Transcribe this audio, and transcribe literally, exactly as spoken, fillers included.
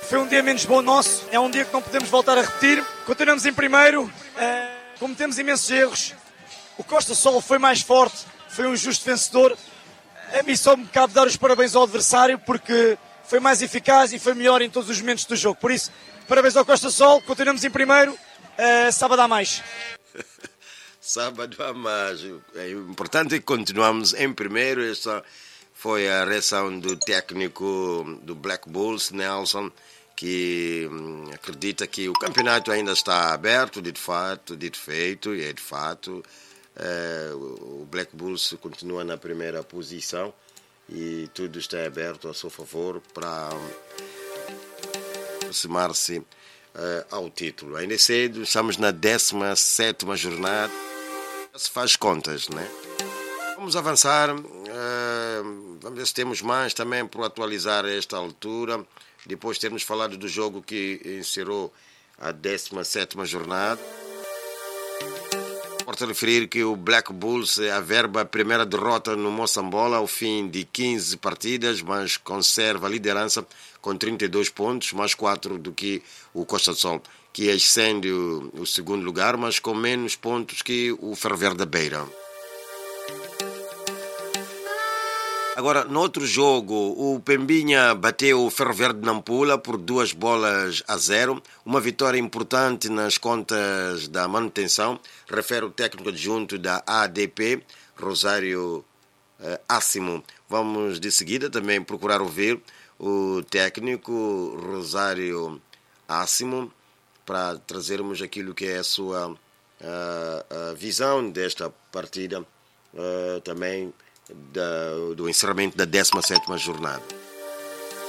foi um dia menos bom nosso, é um dia que não podemos voltar a repetir. Continuamos em primeiro, uh, cometemos imensos erros. O Costa Sol foi mais forte, foi um justo vencedor. A mim só me cabe dar os parabéns ao adversário, porque foi mais eficaz e foi melhor em todos os momentos do jogo. Por isso, parabéns ao Costa Sol, continuamos em primeiro, uh, sábado há mais. Sábado há mais. É importante que continuamos em primeiro. Esta foi a reação do técnico do Black Bulls, Nelson, que hum, acredita que o campeonato ainda está aberto, de fato, de feito, e é de fato. É, o Black Bulls continua na primeira posição e tudo está aberto a seu favor para aproximar-se é, ao título. Ainda é cedo, estamos na décima sétima jornada. Se faz contas, né? Vamos avançar. Uh, vamos ver se temos mais também por atualizar a esta altura. Depois de termos falado do jogo que encerrou a décima sétima jornada. Importa referir que o Black Bulls averba a primeira derrota no Moçambola ao fim de quinze partidas, mas conserva a liderança com trinta e dois pontos, mais quatro do que o Costa do Sol, que ascende o, o segundo lugar, mas com menos pontos que o Ferroviário da Beira. Agora, no outro jogo, o Pembinha bateu o Ferroviário de Nampula por duas bolas a zero. Uma vitória importante nas contas da manutenção, refere o técnico adjunto da A D P, Rosário eh, Assimo. Vamos de seguida também procurar ouvir o técnico Rosário Assimo para trazermos aquilo que é a sua uh, uh, visão desta partida, uh, também Da, do encerramento da décima sétima jornada.